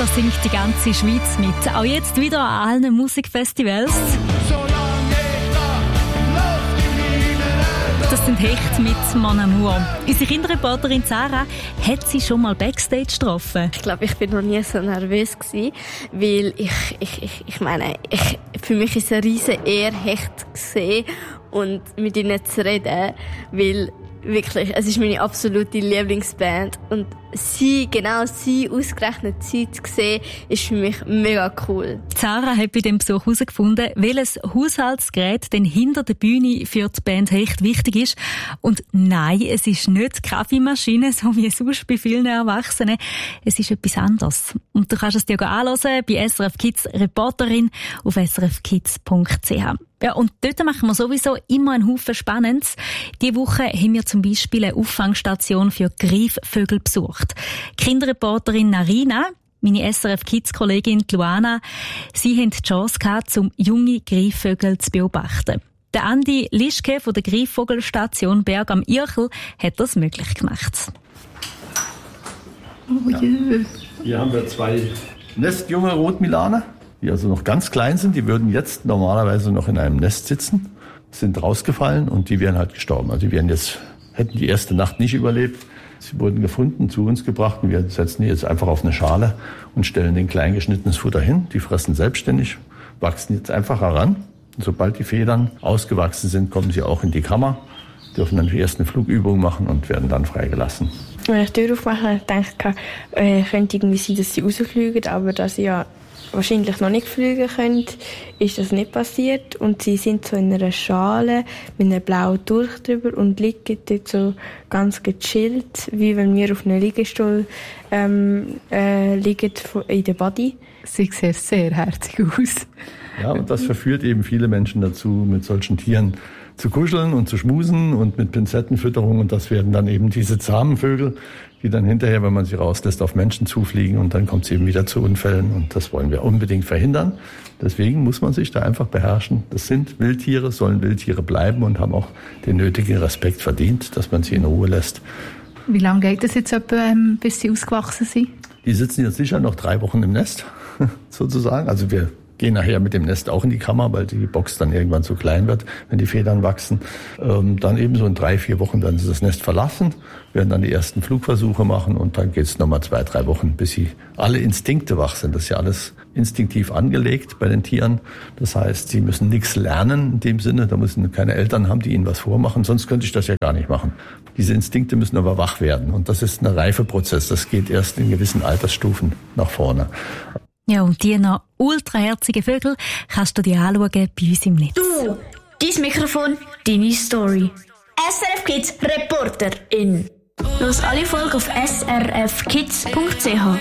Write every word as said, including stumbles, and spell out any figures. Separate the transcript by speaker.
Speaker 1: da singt die ganze Schweiz mit. Auch jetzt wieder an allen Musikfestivals. Das sind Hecht mit Mon Amour. Unsere Kinderreporterin Sarah hat sie schon mal Backstage getroffen.
Speaker 2: Ich glaube, ich bin noch nie so nervös gewesen, weil ich, ich, ich, ich meine, ich, für mich ist es eine riesen Ehre, Hecht zu sehen und mit ihnen zu reden, weil wirklich, es ist meine absolute Lieblingsband und sie, genau sie, ausgerechnet sie zu sehen, ist für mich mega cool.
Speaker 1: Sarah hat bei dem Besuch herausgefunden, welches Haushaltsgerät denn hinter der Bühne für die Band Hecht wichtig ist. Und nein, es ist nicht die Kaffeemaschine, so wie sonst bei vielen Erwachsenen. Es ist etwas anderes. Und du kannst es dir anhören bei S R F Kids Reporterin auf s r f kids punkt c h. Ja, und dort machen wir sowieso immer einen Haufen Spannendes. Diese Woche haben wir zum Beispiel eine Auffangstation für Greifvögel besucht. Die Kinderreporterin Narina, meine S R F Kids-Kollegin Luana, sie haben die Chance gehabt, um junge Greifvögel zu beobachten. Der Andi Lischke von der Greifvogelstation Berg am Irchel hat das möglich gemacht.
Speaker 3: Oh je. Hier haben wir zwei nestjunge Rotmilaner, die also noch ganz klein sind. Die würden jetzt normalerweise noch in einem Nest sitzen, sind rausgefallen und die wären halt gestorben. Also die wären jetzt, hätten die erste Nacht nicht überlebt. Sie wurden gefunden, zu uns gebracht und wir setzen die jetzt einfach auf eine Schale und stellen den klein geschnittenes Futter hin. Die fressen selbstständig, wachsen jetzt einfach heran. Und sobald die Federn ausgewachsen sind, kommen sie auch in die Kammer, dürfen dann die ersten Flugübungen machen und werden dann freigelassen.
Speaker 4: Wenn ich die Tür aufmache, denke ich, äh, könnte irgendwie sein, dass sie rausfliegen, aber dass sie ja wahrscheinlich noch nicht fliegen können, ist das nicht passiert. Und sie sind so in einer Schale mit einem blauen Tuch drüber und liegen dort so ganz gechillt, wie wenn wir auf einem Liegestuhl ähm, äh, liegen in der Body.
Speaker 5: Sie sieht sehr herzig aus.
Speaker 3: Ja, und das verführt eben viele Menschen dazu, mit solchen Tieren zu kuscheln und zu schmusen und mit Pinzettenfütterung. Und das werden dann eben diese zahmen Vögel, die dann hinterher, wenn man sie rauslässt, auf Menschen zufliegen und dann kommt es eben wieder zu Unfällen und das wollen wir unbedingt verhindern. Deswegen muss man sich da einfach beherrschen. Das sind Wildtiere, sollen Wildtiere bleiben und haben auch den nötigen Respekt verdient, dass man sie in Ruhe lässt.
Speaker 5: Wie lange geht das jetzt etwa, bis sie ausgewachsen sind?
Speaker 3: Die sitzen jetzt sicher noch drei Wochen im Nest, sozusagen. Also wir gehen nachher mit dem Nest auch in die Kammer, weil die Box dann irgendwann zu klein wird, wenn die Federn wachsen. Ähm, dann eben so in drei, vier Wochen werden sie das Nest verlassen, werden dann die ersten Flugversuche machen und dann geht es nochmal zwei, drei Wochen, bis sie alle Instinkte wach sind. Das ist ja alles instinktiv angelegt bei den Tieren. Das heißt, sie müssen nichts lernen in dem Sinne. Da müssen keine Eltern haben, die ihnen was vormachen. Sonst könnte ich das ja gar nicht machen. Diese Instinkte müssen aber wach werden. Und das ist ein Reifeprozess. Das geht erst in gewissen Altersstufen nach vorne.
Speaker 1: Ja, und die noch ultraherzigen Vögel kannst du dir anschauen bei uns im Netz.
Speaker 6: Du, dein Mikrofon, deine Story. S R F Kids Reporterin. Los alle Folgen auf s r f kids punkt c h.